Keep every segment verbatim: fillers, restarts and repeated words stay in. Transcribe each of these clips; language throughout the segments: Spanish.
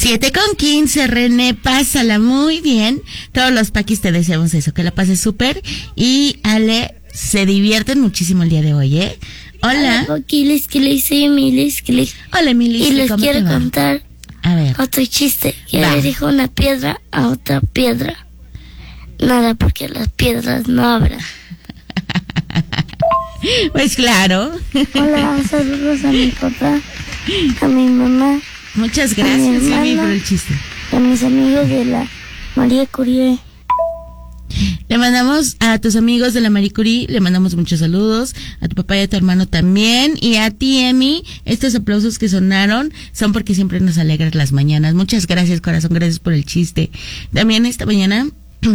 Siete con quince, René, pásala muy bien. Todos los paquis te deseamos eso, que la pases súper. Y Ale, se divierten muchísimo el día de hoy, ¿eh? Hola. Hola, Paquiles, que le soy Emilis, que le... Hola, Emilis. Y les ¿cómo quiero te va? contar A ver. otro chiste. Que Va. le dijo una piedra a otra piedra. Nada, porque las piedras no hablan. Pues claro. Hola, saludos a mi papá, a mi mamá, Muchas a mi gracias, Emi, hermana, por el chiste. a mis amigos de la María Curie. Le mandamos a tus amigos de la Marie Curie, le mandamos muchos saludos, a tu papá y a tu hermano también, y a ti, Emi. Estos aplausos que sonaron son porque siempre nos alegras las mañanas. Muchas gracias, corazón, gracias por el chiste. También esta mañana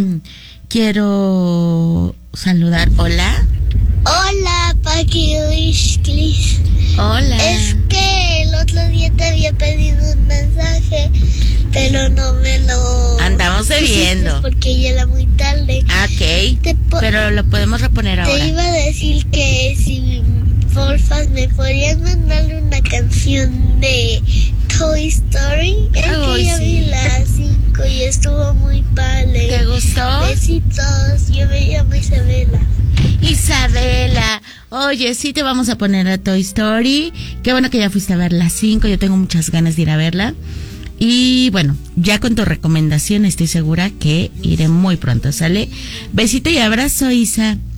quiero saludar. Hola. Hola, Paquilis. Hola. Es que el otro día te había pedido un mensaje, pero no me lo... Andamos bebiendo. Porque ya era muy tarde. Ok, Te po- pero lo podemos reponer Te ahora. iba a decir que si porfas me podrías mandar una canción de Toy Story. Es Ay, que ya sí. vi las cinco y estuvo muy padre. ¿Te gustó? Besitos, yo me llamo Isabela. Isabela, oye, sí te vamos a poner a Toy Story. Qué bueno que ya fuiste a ver las cinco, yo tengo muchas ganas de ir a verla. Y bueno, ya con tu recomendación estoy segura que iré muy pronto, ¿sale? Besito y abrazo, Isa.